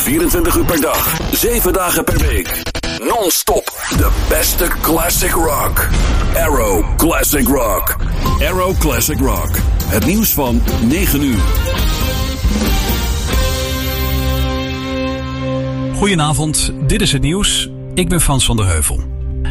24 uur per dag, 7 dagen per week. Non-stop, de beste classic rock. Arrow Classic Rock. Arrow Classic Rock. Het nieuws van 9 uur. Goedenavond, dit is het nieuws. Ik ben Frans van der Heuvel.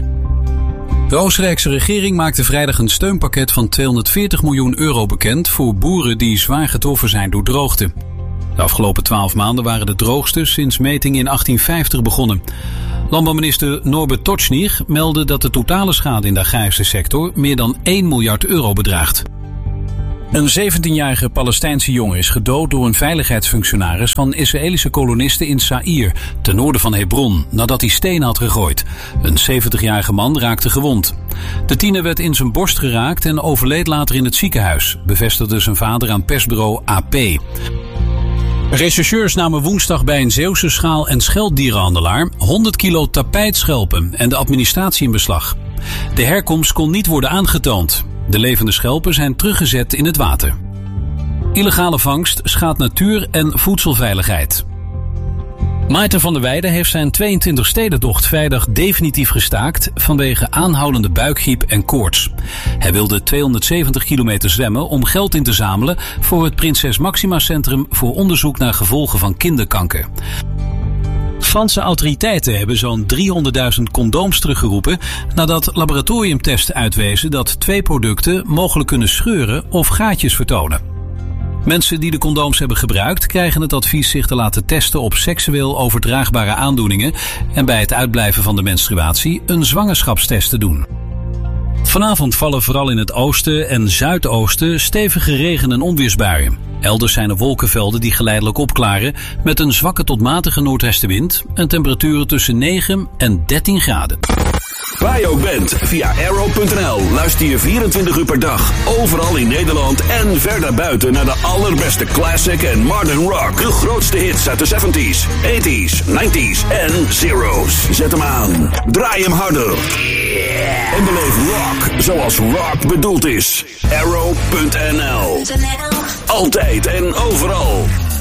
De Oostenrijkse regering maakte vrijdag een steunpakket van €240 miljoen bekend voor boeren die zwaar getroffen zijn door droogte. De afgelopen 12 maanden waren de droogste sinds metingen in 1850 begonnen. Landbouwminister Norbert Točnier meldde dat de totale schade in de agrarische sector meer dan €1 miljard bedraagt. Een 17-jarige Palestijnse jongen is gedood door een veiligheidsfunctionaris van Israëlische kolonisten in Saïr, ten noorden van Hebron, nadat hij stenen had gegooid. Een 70-jarige man raakte gewond. De tiener werd in zijn borst geraakt en overleed later in het ziekenhuis, bevestigde zijn vader aan persbureau AP. Rechercheurs namen woensdag bij een Zeeuwse schaal- en schelpdierenhandelaar 100 kilo tapijtschelpen en de administratie in beslag. De herkomst kon niet worden aangetoond. De levende schelpen zijn teruggezet in het water. Illegale vangst schaadt natuur en voedselveiligheid. Maarten van der Weijden heeft zijn 22-stedentocht vrijdag definitief gestaakt vanwege aanhoudende buikgriep en koorts. Hij wilde 270 kilometer zwemmen om geld in te zamelen voor het Prinses Maxima Centrum voor onderzoek naar gevolgen van kinderkanker. Franse autoriteiten hebben zo'n 300.000 condooms teruggeroepen nadat laboratoriumtesten uitwezen dat 2 producten mogelijk kunnen scheuren of gaatjes vertonen. Mensen die de condooms hebben gebruikt krijgen het advies zich te laten testen op seksueel overdraagbare aandoeningen en bij het uitblijven van de menstruatie een zwangerschapstest te doen. Vanavond vallen vooral in het oosten en zuidoosten stevige regen- en onweersbuien. Elders zijn er wolkenvelden die geleidelijk opklaren met een zwakke tot matige noordwestenwind en temperaturen tussen 9 en 13 graden. Waar je ook bent, via Arrow.nl luister je 24 uur per dag, overal in Nederland en ver daarbuiten naar de allerbeste classic en modern rock. De grootste hits uit de 70s, 80s, 90s en zeros. Zet hem aan, draai hem harder. En beleef rock zoals rock bedoeld is. Arrow.nl. Altijd en overal.